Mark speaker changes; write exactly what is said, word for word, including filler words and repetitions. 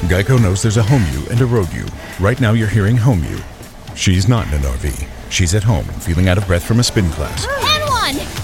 Speaker 1: Geico knows there's a home you and a road you. Right now you're hearing home you. She's not in an R V. She's at home, feeling out of breath from a spin class.
Speaker 2: And one!